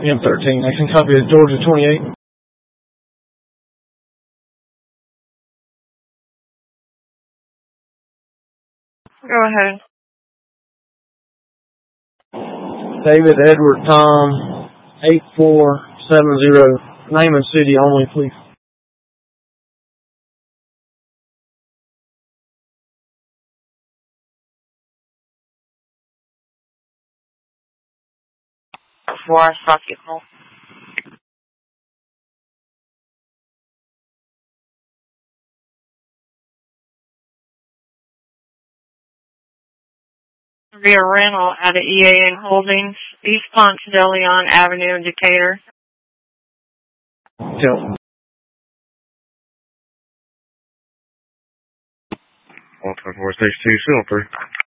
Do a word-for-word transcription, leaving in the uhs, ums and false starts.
M thirteen. I can copy it. Georgia twenty-eight. Go ahead. David Edward Tom, eight four seven zero. Name and city only, please. Before I stop you home. Be a rental out of E A N Holdings, East Ponce de Leon Avenue in Decatur. Tell. one twenty-four six two, Silver.